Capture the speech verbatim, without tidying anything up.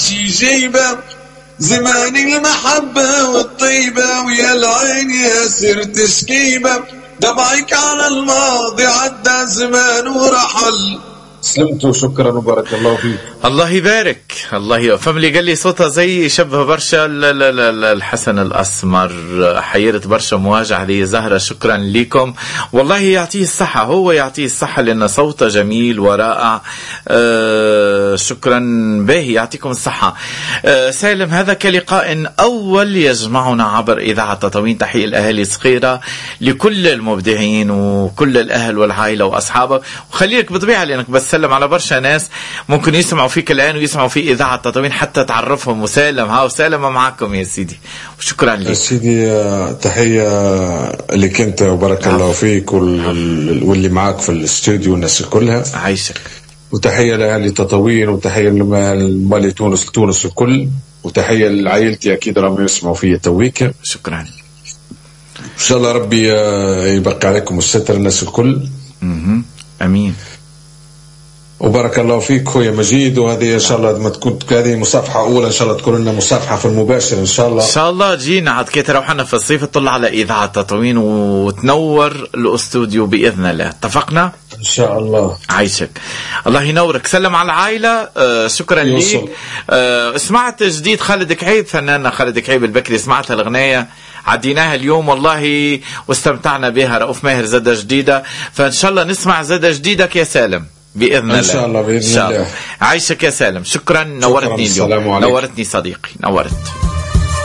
شي جيبة زمان المحبة والطيبة ويا العين يا سرت شكيبة دمعك على الماضي عدى زمان ورحل. سلمت وشكرا وبارك الله فيك. الله يبارك. الله يبارك. فملي قال لي صوتها زي شبه برشا الحسن الأسمر. حيرت برشا مواجهة هذه زهرة. شكرا لكم والله يعطيه الصحة. هو يعطيه الصحة لأن صوته جميل ورائع. أه شكرا باهي يعطيكم الصحة. أه سالم هذا كلقاء أول يجمعنا عبر إذاعة تطاوين. تحية الأهالي صغيرة لكل المبدعين وكل الأهل والعائلة وأصحابه. وخليك بطبيعة لأنك بس سلم على برشا ناس ممكن يسمعوا فيك الآن ويسمعوا في إذاعة تطاوين حتى تعرفهم. وسالم ها وسالم معكم يا سيدي وشكرا لك يا سيدي. تحية لك أنت وبارك الله فيك واللي معاك في الاستوديو والناس كلها. عايشك. وتحية لأهل تطاوين وتحية لمالي تونس تونس الكل وتحية لعائلتي أكيد راهم يسمعوا فيا تويك. شكرا. إن شاء الله ربي يبقى عليكم الستر الناس الكل. أمين. وبارك الله فيك خويا مجيد. وهذه ان شاء الله ما تكون هذه مصافحه اولى ان شاء الله تكون لنا مصافحه في المباشر ان شاء الله. ان شاء الله جينا عاد كي تروحنا في الصيف تطلع على اذاعه تطاوين وتنور الاستوديو باذن الله. اتفقنا ان شاء الله. عايشك. الله ينورك. سلم على العائله. آه شكرا لك. آه سمعت جديد خالد كعيب فناننا خالد كعيب البكري. سمعتها الاغنيه عديناها اليوم والله واستمتعنا بها. رؤوف ماهر زادة جديده فان شاء الله نسمع زادة جديدك يا سالم بإذن الله. إن شاء الله بإذن الله. عايشك يا سالم. شكرا. نورتني اليوم. نورتني صديقي. نورت.